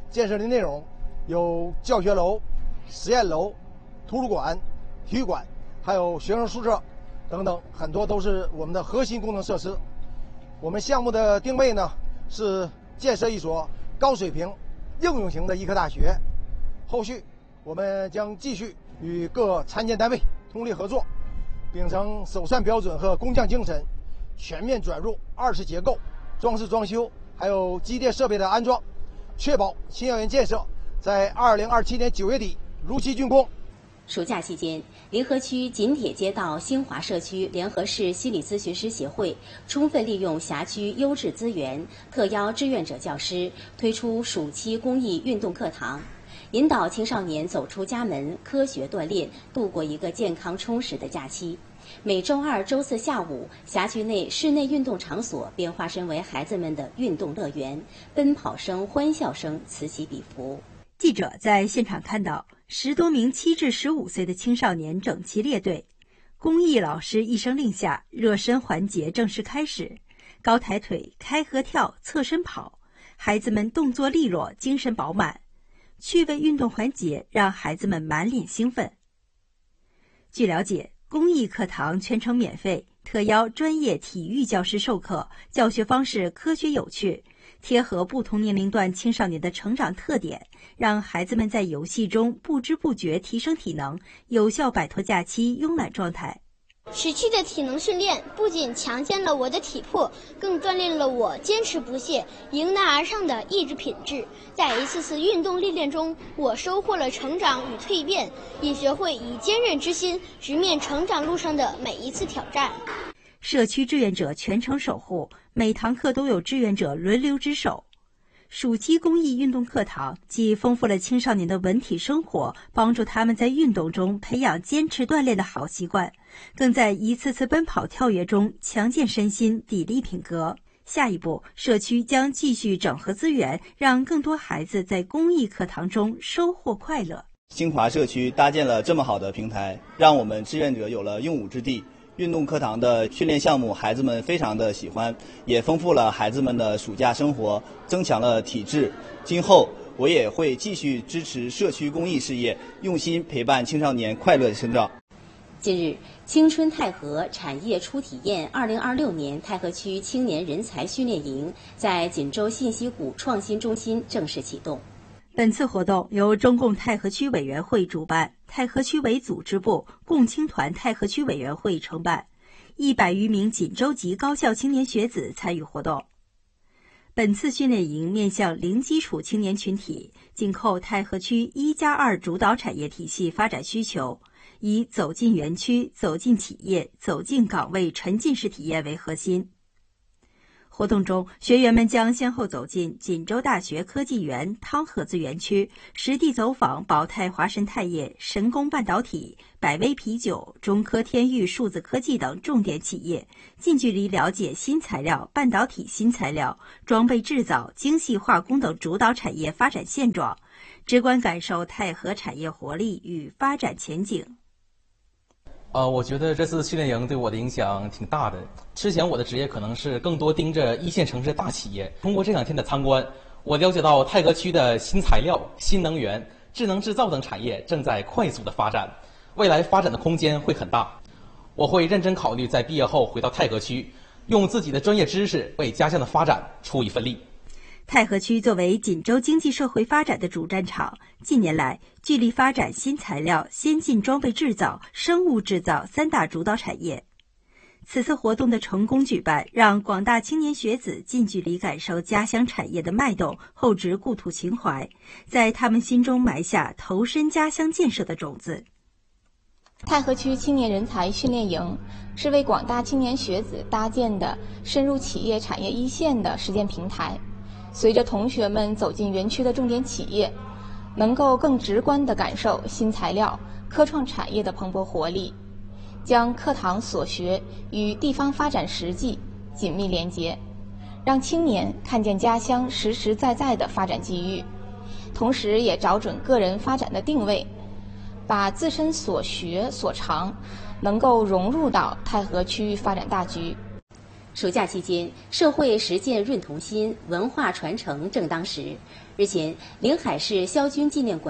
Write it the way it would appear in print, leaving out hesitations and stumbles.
建设的内容有教学楼、实验楼、图书馆、体育馆，还有学生宿舍等等，很多都是我们的核心功能设施。我们项目的定位呢是建设一所高水平应用型的医科大学。后续我们将继续与各参建单位通力合作，秉承首善标准和工匠精神，全面转入二次结构、装饰装修还有机电设备的安装，确保新校园建设在2027年9月底如期竣工。 暑假期间，临河区锦铁街道新华社区联合市心理咨询师协会充分利用辖区优质资源，特邀志愿者教师推出暑期公益运动课堂，引导青少年走出家门，科学锻炼，度过一个健康充实的假期。每周二、周四下午，辖区内室内运动场所便化身为孩子们的运动乐园，奔跑声、欢笑声此起彼伏。 记者在现场看到10多名7至15岁的青少年整齐列队，公益老师一声令下，热身环节正式开始。高抬腿、开合跳、侧身跑，孩子们动作利落，精神饱满。趣味运动环节让孩子们满脸兴奋。据了解，公益课堂全程免费，特邀专业体育教师授课，教学方式科学有趣，贴合不同年龄段青少年的成长特点，让孩子们在游戏中不知不觉提升体能，有效摆脱假期慵懒状态。 10期的体能训练不仅强健了我的体魄，更锻炼了我坚持不懈、迎难而上的意志品质。在一次次运动历练中，我收获了成长与蜕变，也学会以坚韧之心直面成长路上的每一次挑战。 社区志愿者全程守护，每堂课都有志愿者轮流值守。暑期公益运动课堂既丰富了青少年的文体生活，帮助他们在运动中培养坚持锻炼的好习惯，更在一次次奔跑跳跃中强健身心，砥砺品格。下一步，社区将继续整合资源，让更多孩子在公益课堂中收获快乐。 新华社区搭建了这么好的平台，让我们志愿者有了用武之地。运动课堂的训练项目，孩子们非常的喜欢，也丰富了孩子们的暑假生活，增强了体质。今后我也会继续支持社区公益事业，用心陪伴青少年快乐成长。 近日，青春太和产业初体验2026年太和区青年人才训练营在锦州信息谷创新中心正式启动。 本次活动由中共太和区委员会主办，太和区委组织部、共青团太和区委员会承办，100余名锦州籍高校青年学子参与活动。本次训练营面向零基础青年群体，紧扣太和区1+2主导产业体系发展需求，以走进园区、走进企业、走进岗位沉浸式体验为核心。活动中，学员们将先后走进锦州大学科技园汤河子园区，实地走访宝泰华神钛业、神工半导体、百威啤酒、中科天域数字科技等重点企业，近距离了解新材料、半导体新材料、装备制造、精细化工等主导产业发展现状，直观感受太和产业活力与发展前景。 我觉得这次训练营对我的影响挺大的。之前我的职业可能是更多盯着一线城市大企业，通过这2天的参观，我了解到太和区的新材料、新能源、智能制造等产业正在快速的发展，未来发展的空间会很大。我会认真考虑在毕业后回到太和区，用自己的专业知识为家乡的发展出一份力。 太和区作为锦州经济社会发展的主战场，近年来聚力发展新材料、先进装备制造、生物制造3大主导产业。此次活动的成功举办，让广大青年学子近距离感受家乡产业的脉动，厚植故土情怀，在他们心中埋下投身家乡建设的种子。 太和区青年人才训练营是为广大青年学子搭建的深入企业产业一线的实践平台。随着同学们走进园区的重点企业，能够更直观地感受新材料、科创产业的蓬勃活力，将课堂所学与地方发展实际紧密连接，让青年看见家乡实实在在的发展机遇，同时也找准个人发展的定位，把自身所学所长能够融入到太和区域发展大局。 暑假期间，社会实践润同心，文化传承正当时。日前，临海市萧军纪念馆